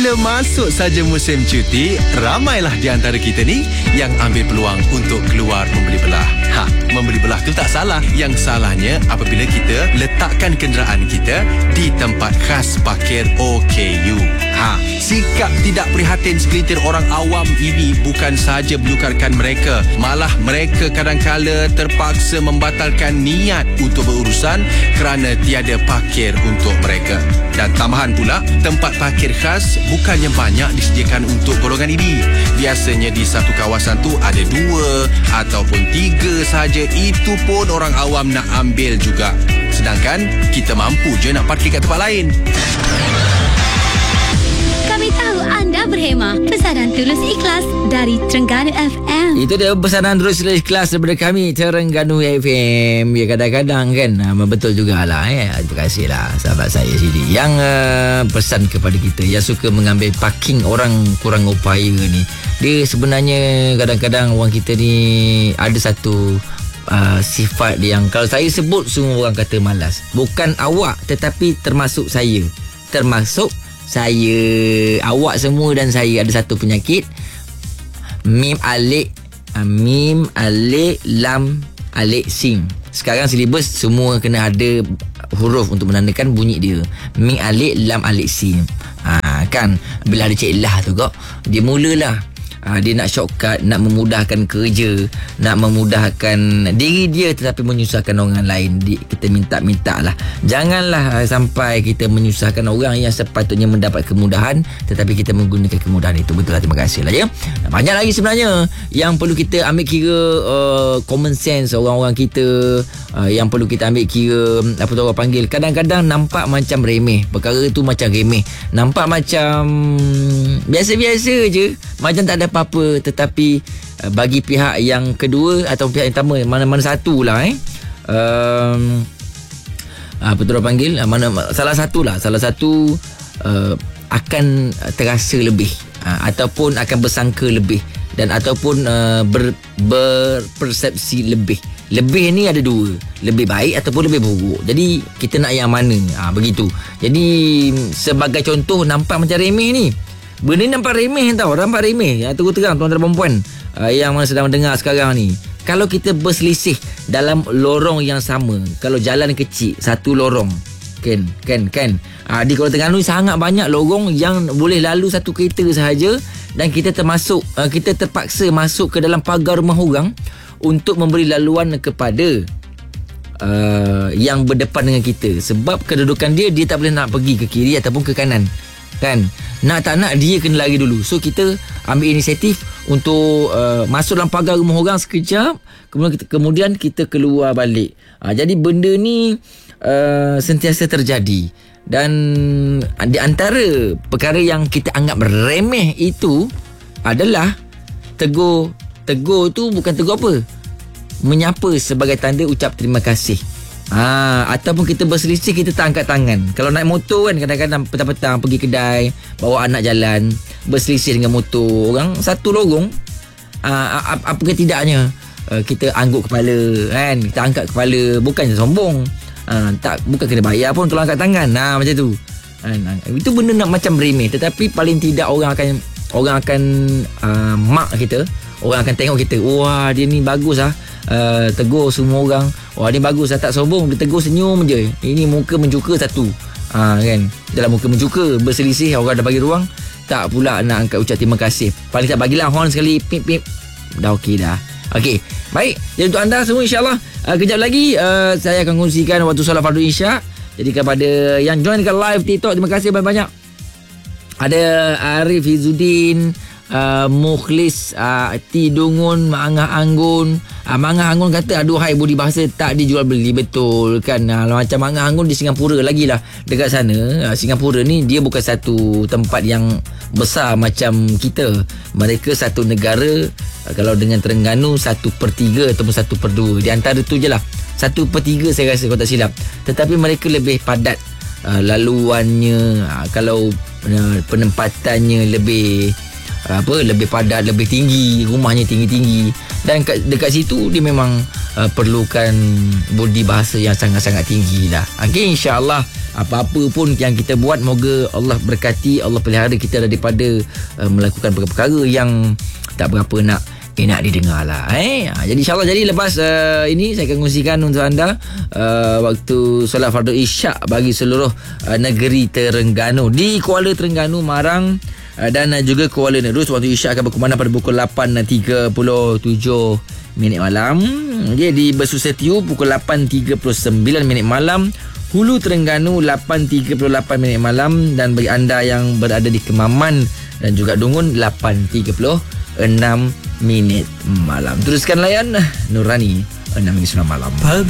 Bila masuk saja musim cuti, ramailah di antara kita ni yang ambil peluang untuk keluar membeli belah. Membeli belah tu tak salah. Yang salahnya apabila kita letakkan kenderaan kita di tempat khas parkir OKU. Sikap tidak prihatin segelintir orang awam ini bukan sahaja menyukarkan mereka, malah mereka kadang-kala terpaksa membatalkan niat untuk berurusan kerana tiada parkir untuk mereka. Dan tambahan pula, tempat parkir khas bukannya banyak disediakan untuk golongan ini. Biasanya di satu kawasan tu ada 2 ataupun 3 sahaja. Itu pun orang awam nak ambil juga. Sedangkan kita mampu je nak parkir kat tempat lain. Kami tahu anda berhemah. Pesanan tulus ikhlas dari Terengganu FM. Itu dia pesanan terus ikhlas daripada kami Terengganu FM. Ya, kadang-kadang kan betul jugalah. Terima kasih lah sahabat saya sini yang pesan kepada kita yang suka mengambil parking orang kurang upaya ni. Dia sebenarnya kadang-kadang orang kita ni ada satu sifat yang kalau saya sebut semua orang kata malas. Bukan awak tetapi termasuk saya. Awak semua dan saya ada satu penyakit. Mim alik lam alik sim. Sekarang silibus semua kena ada huruf untuk menandakan bunyi dia. Mim alik lam alik sim. Kan bila ada cik lah tu kok, dia mulalah dia nak shortcut, nak memudahkan kerja, nak memudahkan diri dia tetapi menyusahkan orang lain. Kita minta lah, janganlah sampai kita menyusahkan orang yang sepatutnya mendapat kemudahan tetapi kita menggunakan kemudahan itu. Betul lah, terima kasih lah ya. Banyak lagi sebenarnya yang perlu kita ambil kira, common sense orang-orang kita, yang perlu kita ambil kira. Apa tu orang panggil, kadang-kadang nampak macam remeh, perkara tu macam remeh, nampak macam biasa-biasa je, macam tak ada apa-apa, tetapi bagi pihak yang kedua atau pihak yang pertama, mana-mana satu lah apa tu orang panggil, salah satu akan terasa lebih, ataupun akan bersangka lebih, dan ataupun berpersepsi lebih. Lebih ni ada 2, lebih baik ataupun lebih buruk. Jadi kita nak yang mana, begitu. Jadi sebagai contoh, nampak macam remeh ni, benda ni nampak remeh tau, nampak remeh. Terus terang tuan-tuan dan perempuan yang mana sedang mendengar sekarang ni, kalau kita berselisih dalam lorong yang sama, kalau jalan kecil satu lorong, kan di Kuala Terengganu sangat banyak lorong yang boleh lalu satu kereta sahaja, dan kita terpaksa masuk ke dalam pagar rumah orang untuk memberi laluan kepada yang berdepan dengan kita. Sebab kedudukan dia tak boleh nak pergi ke kiri ataupun ke kanan, kan. Nak tak nak dia kena lari dulu. So kita ambil inisiatif untuk masuk dalam pagar rumah orang sekejap, kemudian kita keluar balik. Jadi benda ni sentiasa terjadi. Dan di antara perkara yang kita anggap remeh itu adalah tegur tu bukan tegur apa, menyapa sebagai tanda ucap terima kasih. Ataupun kita berselisih, kita tak angkat tangan. Kalau naik motor kan, kadang-kadang petang-petang pergi kedai, bawa anak jalan, berselisih dengan motor orang satu lorong, apakah tidaknya kita angguk kepala, kan, kita angkat kepala, bukannya sombong, bukan kena bayar pun tolong angkat tangan, macam tu. Itu benda nak macam remeh, tetapi paling tidak orang akan mark kita. Orang akan tengok kita, wah dia ni bagus tegur semua orang, wah dia bagus tak sombong, dia tegur senyum je, ini muka mencuka satu, kan. Dalam muka mencuka, berselisih, orang dah bagi ruang, tak pula nak angkat ucap terima kasih, paling tak bagilah horn sekali, pip pip, dah okey dah. Okey, baik. Jadi untuk anda semua, InsyaAllah kejap lagi saya akan kongsikan waktu solat fardu isyak. Jadi kepada yang join dekat live TikTok, terima kasih banyak-banyak. Ada Arif Izzuddin, Mukhlis, Tidungun, Mangah Anggun. Mangah Anggun kata, aduhai budi bahasa tak dijual beli. Betul kan. Macam Mangah Anggun di Singapura lagi lah, dekat sana. Singapura ni dia bukan satu tempat yang besar macam kita. Mereka satu negara, kalau dengan Terengganu 1/3 ataupun 1/2, di antara tu je lah, 1/3 saya rasa kalau tak silap. Tetapi mereka lebih padat laluannya, kalau penempatannya lebih padat, lebih tinggi, rumahnya tinggi-tinggi, dan dekat situ dia memang perlukan budi bahasa yang sangat-sangat tinggi lah. Okay, insyaAllah Apa-apa pun yang kita buat, moga Allah berkati, Allah pelihara kita daripada melakukan perkara-perkara yang tak berapa enak didengar lah. Jadi insyaAllah, jadi lepas ini saya akan kongsikan untuk anda waktu solat fardu isyak bagi seluruh negeri Terengganu, di Kuala Terengganu, Marang dan juga Kuala Nerus. Waktu isyak akan berkumandang pada pukul 8.37 malam. Di Besusetiu pukul 8.39 malam, Hulu Terengganu 8.38 malam, dan bagi anda yang berada di Kemaman dan juga Dungun 8.36 malam. Teruskan layan Nurani 6 malam.